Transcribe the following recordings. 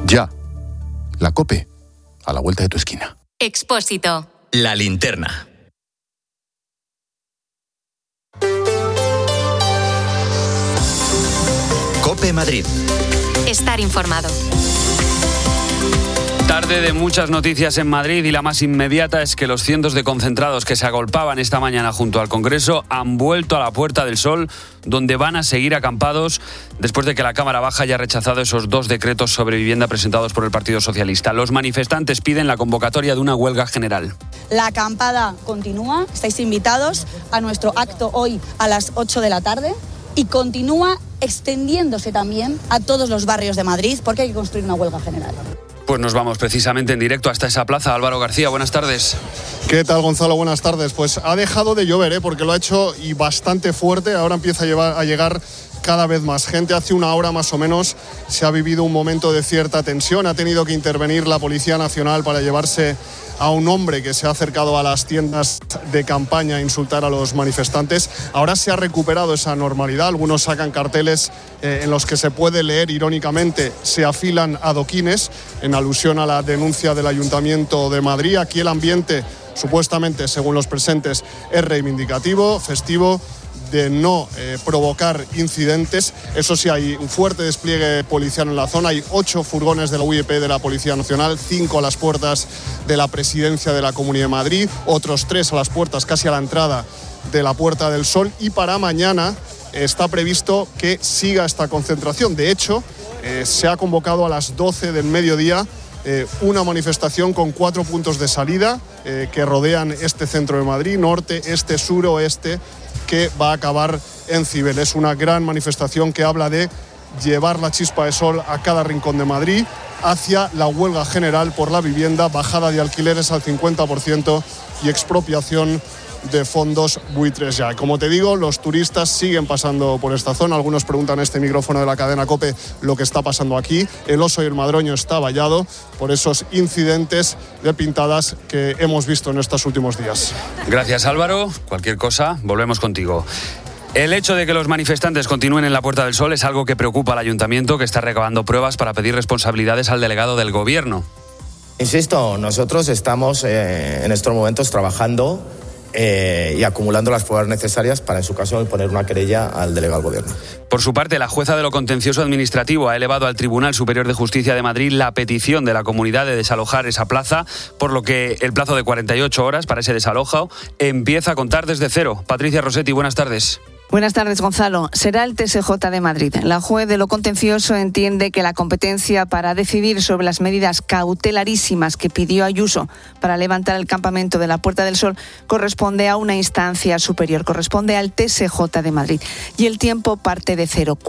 Ya. La COPE, a la vuelta de tu esquina. Expósito. La linterna. COPE Madrid. Estar informado. Tarde de muchas noticias en Madrid y la más inmediata es que los cientos de concentrados que se agolpaban esta mañana junto al Congreso han vuelto a la Puerta del Sol, donde van a seguir acampados después de que la Cámara Baja haya rechazado esos 2 decretos sobre vivienda presentados por el Partido Socialista. Los manifestantes piden la convocatoria de una huelga general. La acampada continúa, estáis invitados a nuestro acto hoy a las 8 de la tarde y continúa extendiéndose también a todos los barrios de Madrid porque hay que construir una huelga general. Pues nos vamos precisamente en directo hasta esa plaza. Álvaro García, buenas tardes. ¿Qué tal, Gonzalo? Buenas tardes. Pues ha dejado de llover, porque lo ha hecho y bastante fuerte. Ahora empieza a llegar cada vez más gente. Hace una hora más o menos se ha vivido un momento de cierta tensión. Ha tenido que intervenir la Policía Nacional para llevarse a un hombre que se ha acercado a las tiendas de campaña a insultar a los manifestantes. Ahora se ha recuperado esa normalidad. Algunos sacan carteles en los que se puede leer irónicamente: se afilan adoquines, en alusión a la denuncia del Ayuntamiento de Madrid. Aquí el ambiente, supuestamente, según los presentes, es reivindicativo, festivo, de no provocar incidentes. Eso sí, hay un fuerte despliegue policial en la zona. Hay 8 furgones de la UIP de la Policía Nacional, 5 a las puertas de la Presidencia de la Comunidad de Madrid, otros 3 a las puertas, casi a la entrada de la Puerta del Sol. Y para mañana está previsto que siga esta concentración. De hecho, se ha convocado a las 12 del mediodía una manifestación con 4 puntos de salida que rodean este centro de Madrid: norte, este, sur, oeste, que va a acabar en Cibeles. Una gran manifestación que habla de llevar la chispa de sol a cada rincón de Madrid hacia la huelga general por la vivienda, bajada de alquileres al 50% y expropiación de fondos buitres ya. Como te digo, los turistas siguen pasando por esta zona. Algunos preguntan en este micrófono de la cadena COPE lo que está pasando aquí. El Oso y el Madroño está vallado por esos incidentes de pintadas que hemos visto en estos últimos días. Gracias, Álvaro. Cualquier cosa, volvemos contigo. El hecho de que los manifestantes continúen en la Puerta del Sol es algo que preocupa al Ayuntamiento, que está recabando pruebas para pedir responsabilidades al delegado del Gobierno. Insisto, nosotros estamos en estos momentos trabajando y acumulando las pruebas necesarias para, en su caso, poner una querella al delegado del Gobierno. Por su parte, la jueza de lo contencioso administrativo ha elevado al Tribunal Superior de Justicia de Madrid la petición de la comunidad de desalojar esa plaza, por lo que el plazo de 48 horas para ese desalojo empieza a contar desde cero. Patricia Rossetti, buenas tardes. Buenas tardes, Gonzalo. Será el TSJ de Madrid. La juez de lo contencioso entiende que la competencia para decidir sobre las medidas cautelarísimas que pidió Ayuso para levantar el campamento de la Puerta del Sol corresponde a una instancia superior, corresponde al TSJ de Madrid. Y el tiempo parte de cero,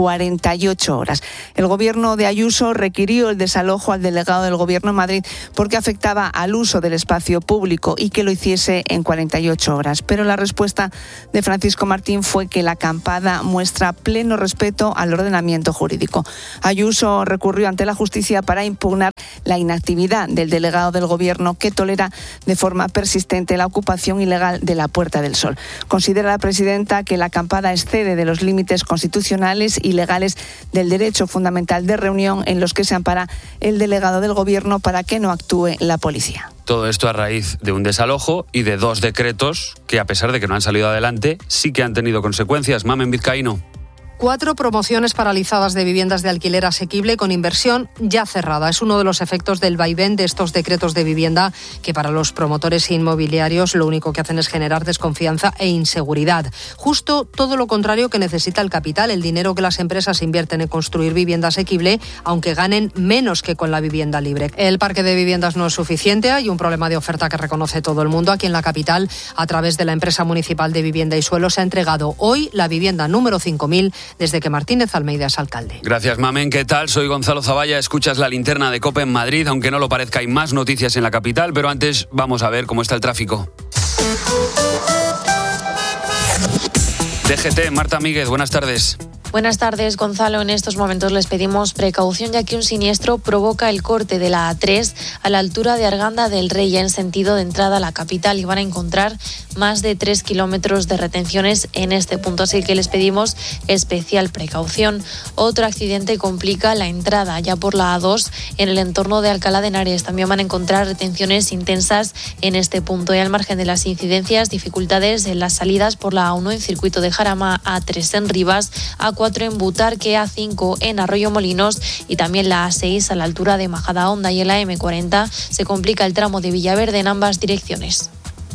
48 horas. El gobierno de Ayuso requirió el desalojo al delegado del Gobierno en Madrid porque afectaba al uso del espacio público y que lo hiciese en 48 horas. Pero la respuesta de Francisco Martín fue que la acampada muestra pleno respeto al ordenamiento jurídico. Ayuso recurrió ante la justicia para impugnar la inactividad del delegado del Gobierno, que tolera de forma persistente la ocupación ilegal de la Puerta del Sol. Considera la presidenta que la acampada excede de los límites constitucionales y legales del derecho fundamental de reunión en los que se ampara el delegado del Gobierno para que no actúe la policía. Todo esto a raíz de un desalojo y de 2 decretos que, a pesar de que no han salido adelante, sí que han tenido consecuencias. Mamen Vizcaíno. 4 promociones paralizadas de viviendas de alquiler asequible con inversión ya cerrada. Es uno de los efectos del vaivén de estos decretos de vivienda que para los promotores inmobiliarios lo único que hacen es generar desconfianza e inseguridad. Justo todo lo contrario que necesita el capital, el dinero que las empresas invierten en construir vivienda asequible, aunque ganen menos que con la vivienda libre. El parque de viviendas no es suficiente, hay un problema de oferta que reconoce todo el mundo. Aquí en la capital, a través de la empresa municipal de vivienda y suelo, se ha entregado hoy la vivienda número 5000 desde que Martínez Almeida es alcalde. Gracias, Mamen. ¿Qué tal? Soy Gonzalo Zavalla. Escuchas la linterna de COPE en Madrid. Aunque no lo parezca, hay más noticias en la capital, pero antes vamos a ver cómo está el tráfico. DGT, Marta Míguez, buenas tardes. Buenas tardes, Gonzalo. En estos momentos les pedimos precaución ya que un siniestro provoca el corte de la A3 a la altura de Arganda del Rey en sentido de entrada a la capital y van a encontrar más de 3 kilómetros de retenciones en este punto, así que les pedimos especial precaución. Otro accidente complica la entrada ya por la A2 en el entorno de Alcalá de Henares. También van a encontrar retenciones intensas en este punto y al margen de las incidencias, dificultades en las salidas por la A1 en circuito de Jarama, A3 en Rivas, A4 en Butarque, A5 en Arroyo Molinos y también la A6 a la altura de Majadahonda, y en la M40 se complica el tramo de Villaverde en ambas direcciones.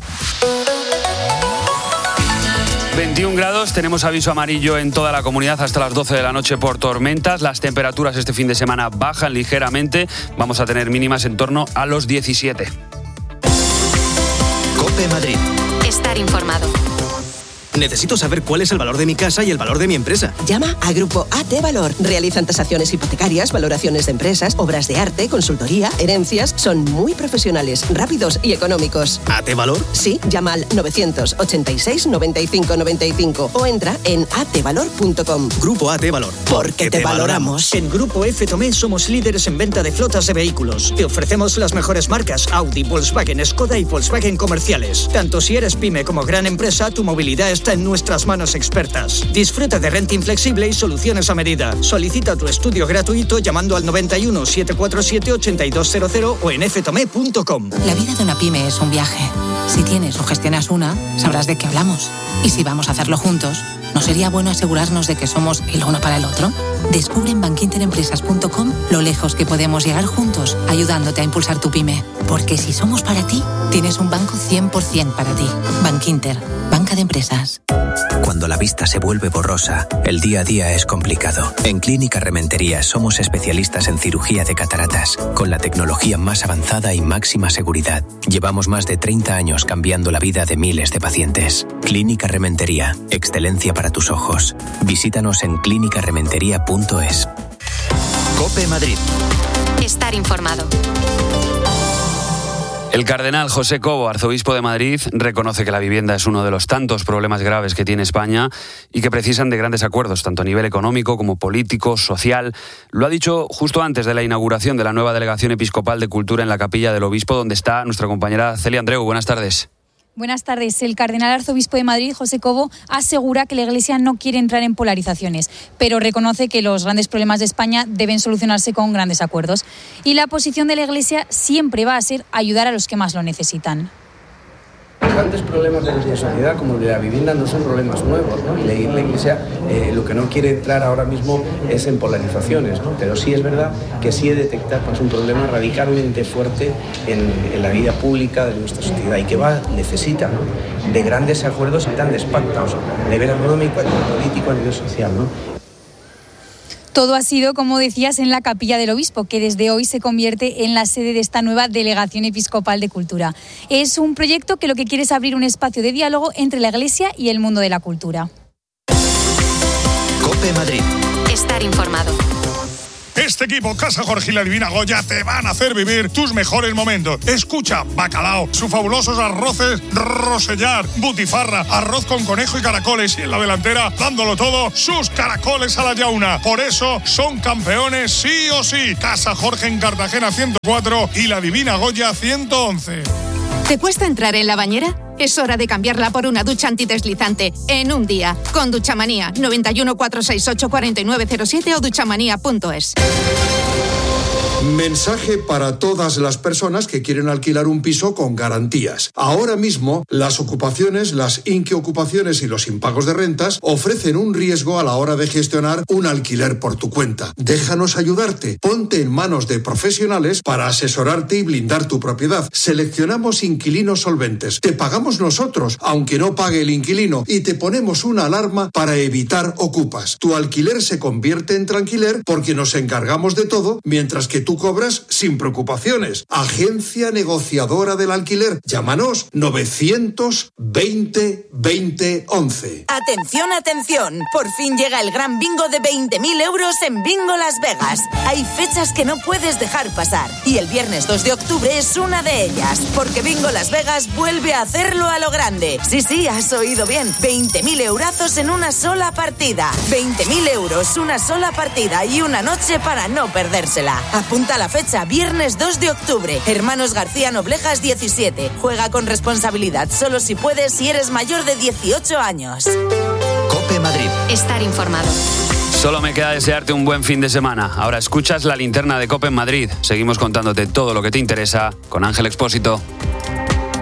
21 grados, tenemos aviso amarillo en toda la comunidad hasta las 12 de la noche por tormentas. Las temperaturas este fin de semana bajan ligeramente, vamos a tener mínimas en torno a los 17. COPE Madrid. Estar informado. Necesito saber cuál es el valor de mi casa y el valor de mi empresa. Llama a Grupo AT Valor. Realizan tasaciones hipotecarias, valoraciones de empresas, obras de arte, consultoría, herencias. Son muy profesionales, rápidos y económicos. ¿AT Valor? Sí, llama al 986 95 95 o entra en atvalor.com. Grupo AT Valor. Porque te valoramos. En Grupo F Tomé somos líderes en venta de flotas de vehículos. Te ofrecemos las mejores marcas Audi, Volkswagen, Skoda y Volkswagen comerciales. Tanto si eres pyme como gran empresa, tu movilidad está en nuestras manos expertas. Disfruta de renting flexible y soluciones a medida. Solicita tu estudio gratuito llamando al 91 747 8200 o en ftome.com. La vida de una pyme es un viaje. Si tienes o gestionas una, sabrás de qué hablamos. Y si vamos a hacerlo juntos, ¿no sería bueno asegurarnos de que somos el uno para el otro? Descubre en bankinterempresas.com lo lejos que podemos llegar juntos, ayudándote a impulsar tu pyme. Porque si somos para ti, tienes un banco 100% para ti. Bankinter, banca de empresas. Cuando la vista se vuelve borrosa, el día a día es complicado. En Clínica Rementería somos especialistas en cirugía de cataratas, con la tecnología más avanzada y máxima seguridad. Llevamos más de 30 años cambiando la vida de miles de pacientes. Clínica Rementería, excelencia para tus ojos. Visítanos en clinicarementería.es. COPE Madrid. Estar informado. El cardenal José Cobo, arzobispo de Madrid, reconoce que la vivienda es uno de los tantos problemas graves que tiene España y que precisan de grandes acuerdos, tanto a nivel económico como político, social. Lo ha dicho justo antes de la inauguración de la nueva Delegación Episcopal de Cultura en la Capilla del Obispo, donde está nuestra compañera Celia Andreu. Buenas tardes. Buenas tardes. El cardenal arzobispo de Madrid, José Cobo, asegura que la Iglesia no quiere entrar en polarizaciones, pero reconoce que los grandes problemas de España deben solucionarse con grandes acuerdos. Y la posición de la Iglesia siempre va a ser ayudar a los que más lo necesitan. Los grandes problemas de nuestra sociedad, como el de la vivienda, no son problemas nuevos, ¿no? Y la Iglesia lo que no quiere entrar ahora mismo es en polarizaciones, ¿no? Pero sí es verdad que sí he detectado pues, un problema radicalmente fuerte en la vida pública de nuestra sociedad y que necesita, ¿no?, de grandes acuerdos y grandes pactos a nivel económico, a nivel político, a nivel social, ¿no? Todo ha sido, como decías, en la Capilla del Obispo, que desde hoy se convierte en la sede de esta nueva Delegación Episcopal de Cultura. Es un proyecto que lo que quiere es abrir un espacio de diálogo entre la Iglesia y el mundo de la cultura. COPE Madrid. Estar informado. Este equipo, Casa Jorge y la Divina Goya, te van a hacer vivir tus mejores momentos. Escucha, bacalao, sus fabulosos arroces Rosellar, butifarra, arroz con conejo y caracoles, y en la delantera, dándolo todo, sus caracoles a la yauna. Por eso son campeones sí o sí. Casa Jorge en Cartagena 104 y la Divina Goya 111. ¿Te cuesta entrar en la bañera? Es hora de cambiarla por una ducha antideslizante en un día. Con Duchamanía, 91 468 4907 o duchamanía.es. Mensaje para todas las personas que quieren alquilar un piso con garantías. Ahora mismo, las ocupaciones, las inquiocupaciones y los impagos de rentas ofrecen un riesgo a la hora de gestionar un alquiler por tu cuenta. Déjanos ayudarte. Ponte en manos de profesionales para asesorarte y blindar tu propiedad. Seleccionamos inquilinos solventes. Te pagamos nosotros, aunque no pague el inquilino, y te ponemos una alarma para evitar ocupas. Tu alquiler se convierte en tranquiler porque nos encargamos de todo mientras que tú tú cobras sin preocupaciones. Agencia negociadora del alquiler. Llámanos 920 20 11. Atención, atención. Por fin llega el gran bingo de 20.000 euros en Bingo Las Vegas. Hay fechas que no puedes dejar pasar. Y el viernes 2 de octubre es una de ellas. Porque Bingo Las Vegas vuelve a hacerlo a lo grande. Sí, has oído bien. 20.000 eurazos en una sola partida. 20.000 euros, una sola partida y una noche para no perdérsela. Apunta la fecha, viernes 2 de octubre. Hermanos García Noblejas 17. Juega con responsabilidad, solo si puedes, si eres mayor de 18 años. COPE Madrid. Estar informado. Solo me queda desearte un buen fin de semana. Ahora escuchas la linterna de COPE en Madrid. Seguimos contándote todo lo que te interesa con Ángel Expósito.